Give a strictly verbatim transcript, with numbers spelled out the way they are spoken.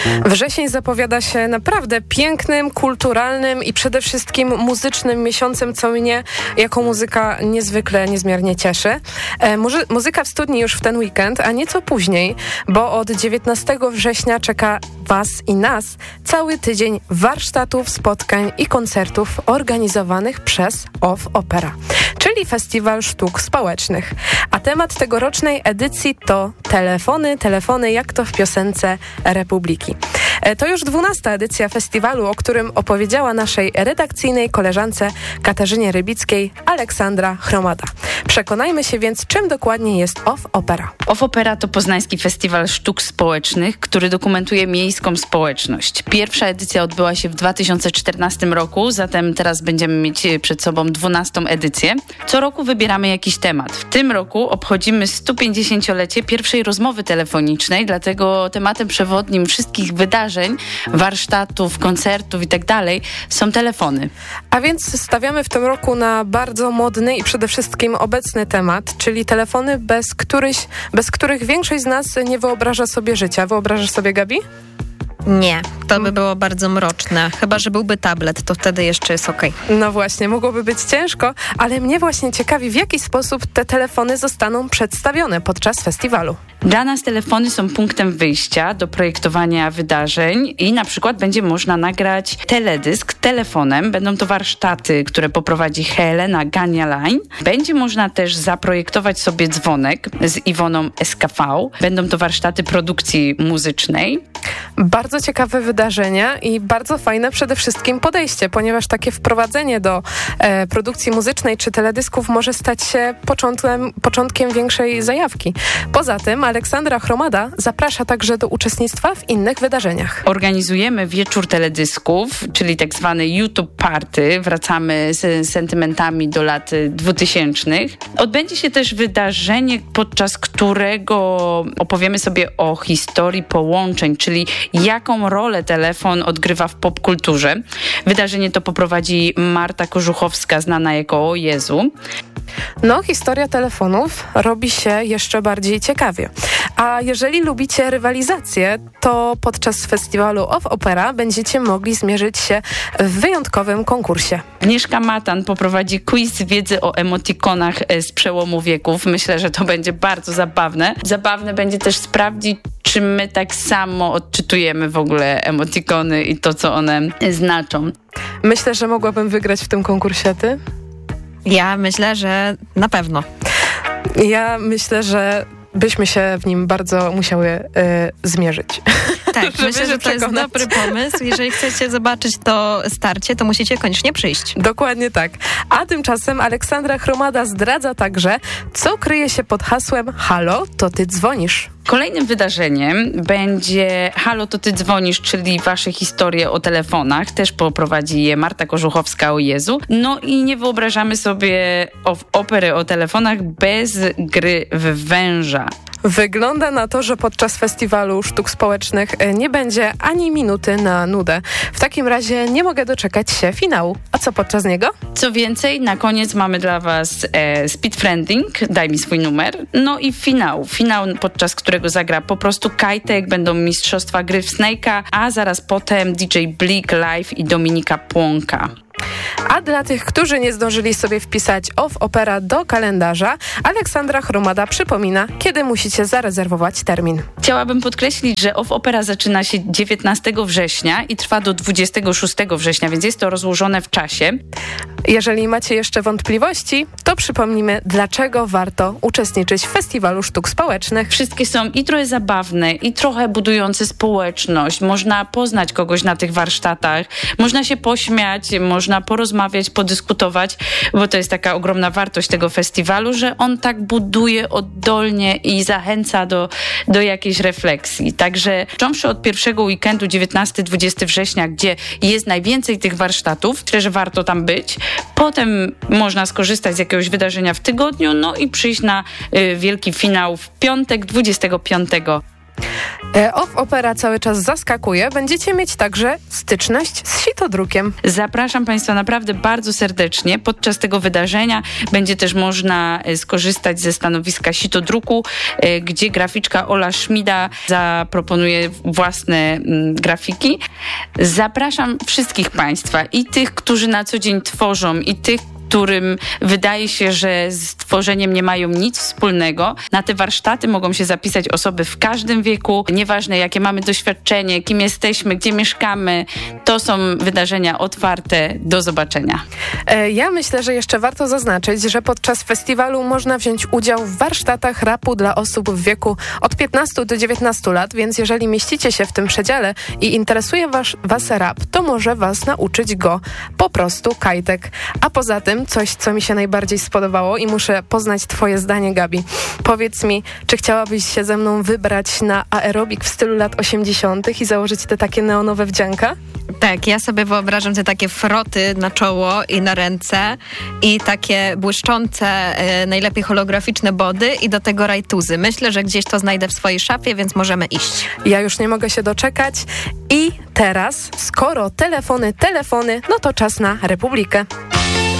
Wrzesień zapowiada się naprawdę pięknym, kulturalnym i przede wszystkim muzycznym miesiącem, co mnie jako muzyka niezwykle, niezmiernie cieszy. E, muzy- muzyka w studni już w ten weekend, a nieco później, bo od dziewiętnastego września czeka Was i nas cały tydzień warsztatów, spotkań i koncertów organizowanych przez Off Opera, czyli Festiwal Sztuk Społecznych. A temat tegorocznej edycji to telefony, telefony jak to w piosence Republiki. To już dwunasta edycja festiwalu, o którym opowiedziała naszej redakcyjnej koleżance Katarzynie Rybickiej Aleksandra Chromada. Przekonajmy się więc, czym dokładnie jest Off Opera. Off Opera to poznański festiwal sztuk społecznych, który dokumentuje miejską społeczność. Pierwsza edycja odbyła się w dwa tysiące czternastym roku, zatem teraz będziemy mieć przed sobą dwunastą edycję. Co roku wybieramy jakiś temat. W tym roku obchodzimy sto pięćdziesięciolecie pierwszej rozmowy telefonicznej, dlatego tematem przewodnim wszystkich wydarzeń, warsztatów, koncertów i tak dalej są telefony. A więc stawiamy w tym roku na bardzo modny i przede wszystkim obecny temat, czyli telefony, bez, któryś, bez których większość z nas nie wyobraża sobie życia. Wyobrażasz sobie, Gabi? Nie, to by było bardzo mroczne. Chyba że byłby tablet, to wtedy jeszcze jest okej. No właśnie, mogłoby być ciężko, ale mnie właśnie ciekawi, w jaki sposób te telefony zostaną przedstawione podczas festiwalu. Dla nas telefony są punktem wyjścia do projektowania wydarzeń i na przykład będzie można nagrać teledysk telefonem. Będą to warsztaty, które poprowadzi Helena Gania-Line. Będzie można też zaprojektować sobie dzwonek z Iwoną S K V. Będą to warsztaty produkcji muzycznej. Bardzo ciekawe wydarzenia i bardzo fajne przede wszystkim podejście, ponieważ takie wprowadzenie do e, produkcji muzycznej czy teledysków może stać się początkiem, początkiem większej zajawki. Poza tym Aleksandra Chromada zaprasza także do uczestnictwa w innych wydarzeniach. Organizujemy wieczór teledysków, czyli tak zwany YouTube Party. Wracamy z sentymentami do lat dwutysięcznych. Odbędzie się też wydarzenie, podczas którego opowiemy sobie o historii połączeń, czyli jaką rolę telefon odgrywa w popkulturze. Wydarzenie to poprowadzi Marta Kożuchowska, znana jako O Jezu. No, historia telefonów robi się jeszcze bardziej ciekawie. A jeżeli lubicie rywalizację, to podczas festiwalu Off Opera będziecie mogli zmierzyć się w wyjątkowym konkursie. Agnieszka Matan poprowadzi quiz wiedzy o emotikonach z przełomu wieków. Myślę, że to będzie bardzo zabawne. Zabawne będzie też sprawdzić, czy my tak samo odczytujemy w ogóle emotikony i to, co one znaczą. Myślę, że mogłabym wygrać w tym konkursie, ty? Ja myślę, że na pewno. Ja myślę, że byśmy się w nim bardzo musiały y, zmierzyć. Tak, myślę, że to jest dobry pomysł. Jeżeli chcecie zobaczyć to starcie, to musicie koniecznie przyjść. Dokładnie tak. A tymczasem Aleksandra Chromada zdradza także, co kryje się pod hasłem Halo, to ty dzwonisz. Kolejnym wydarzeniem będzie Halo, to ty dzwonisz, czyli wasze historie o telefonach. Też poprowadzi je Marta Kożuchowska, O Jezu. No i nie wyobrażamy sobie opery o telefonach bez gry w węża. Wygląda na to, że podczas festiwalu sztuk społecznych nie będzie ani minuty na nudę. W takim razie nie mogę doczekać się finału. A co podczas niego? Co więcej, na koniec mamy dla was e, speed friending, daj mi swój numer, no i finał. Finał, podczas którego zagra po prostu Kajtek, będą mistrzostwa gry w Snake'a, a zaraz potem D J Blik Live i Dominika Płonka. A dla tych, którzy nie zdążyli sobie wpisać Off Opera do kalendarza, Aleksandra Chromada przypomina, kiedy musicie zarezerwować termin. Chciałabym podkreślić, że Off Opera zaczyna się dziewiętnastego września i trwa do dwudziestego szóstego września, więc jest to rozłożone w czasie. Jeżeli macie jeszcze wątpliwości, to przypomnimy, dlaczego warto uczestniczyć w Festiwalu Sztuk Społecznych. Wszystkie są i trochę zabawne, i trochę budujące społeczność. Można poznać kogoś na tych warsztatach, można się pośmiać, można porozmawiać, podyskutować, bo to jest taka ogromna wartość tego festiwalu, że on tak buduje oddolnie i zachęca do, do jakiejś refleksji. Także począwszy od pierwszego weekendu dziewiętnastego dwudziestego września, gdzie jest najwięcej tych warsztatów, myślę, że warto tam być. Potem można skorzystać z jakiegoś wydarzenia w tygodniu, no i przyjść na y, wielki finał w piątek dwudziestego piątego Off Opera cały czas zaskakuje. Będziecie mieć także styczność z sitodrukiem. Zapraszam Państwa naprawdę bardzo serdecznie. Podczas tego wydarzenia będzie też można skorzystać ze stanowiska sitodruku, gdzie graficzka Ola Szmida zaproponuje własne grafiki. Zapraszam wszystkich Państwa, i tych, którzy na co dzień tworzą, i tych, którym wydaje się, że z tworzeniem nie mają nic wspólnego. Na te warsztaty mogą się zapisać osoby w każdym wieku, nieważne jakie mamy doświadczenie, kim jesteśmy, gdzie mieszkamy. To są wydarzenia otwarte. Do zobaczenia. Ja myślę, że jeszcze warto zaznaczyć, że podczas festiwalu można wziąć udział w warsztatach rapu dla osób w wieku od piętnastu do dziewiętnastu lat, więc jeżeli mieścicie się w tym przedziale i interesuje was, was rap, to może was nauczyć go po prostu Kajtek. A poza tym coś, co mi się najbardziej spodobało i muszę poznać twoje zdanie, Gabi. Powiedz mi, czy chciałabyś się ze mną wybrać na aerobik w stylu lat osiemdziesiątych i założyć te takie neonowe wdzianka? Tak, ja sobie wyobrażam te takie froty na czoło i na ręce i takie błyszczące, e, najlepiej holograficzne body i do tego rajtuzy. Myślę, że gdzieś to znajdę w swojej szafie, więc możemy iść. Ja już nie mogę się doczekać. I teraz, skoro telefony, telefony, no to czas na Republikę.